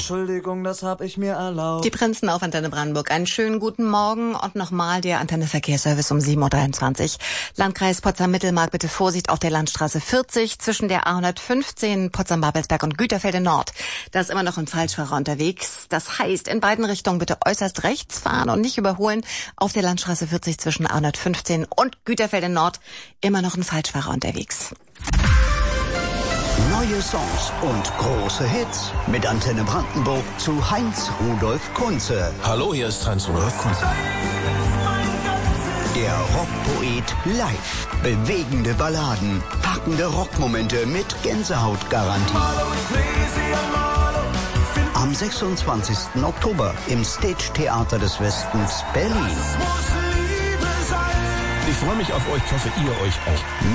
Entschuldigung, das hab ich mir erlaubt. Die Prinzen auf Antenne Brandenburg. Einen schönen guten Morgen und nochmal der Antenne Verkehrsservice um 7.23 Uhr. Landkreis Potsdam-Mittelmark, bitte Vorsicht auf der Landstraße 40 zwischen der A115 Potsdam-Babelsberg und Güterfelde Nord. Da ist immer noch ein Falschfahrer unterwegs. Das heißt, in beiden Richtungen bitte äußerst rechts fahren und nicht überholen. Auf der Landstraße 40 zwischen A115 und Güterfelde Nord immer noch ein Falschfahrer unterwegs. Neue Songs und große Hits mit Antenne Brandenburg zu Heinz Rudolf Kunze. Hallo, hier ist Heinz Rudolf Kunze. Der Rockpoet live. Bewegende Balladen, packende Rockmomente mit Gänsehautgarantie. Am 26. Oktober im Stage Theater des Westens Berlin. Ich freue mich auf euch, ich hoffe, ihr euch auch.